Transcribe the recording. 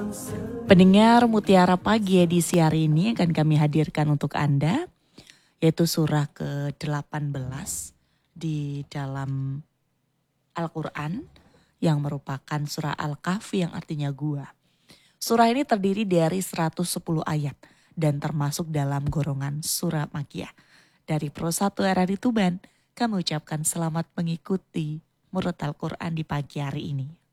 Pendengar Mutiara Pagi edisi hari ini akan kami hadirkan untuk Anda, yaitu surah ke-18 di dalam Al-Quran yang merupakan surah Al-Kahfi yang artinya gua. Surah ini terdiri dari 110 ayat dan termasuk dalam golongan surah Makkiyah. Dari Pro 1 RRI Tuban, kami ucapkan selamat mengikuti Murotal Quran di pagi hari ini.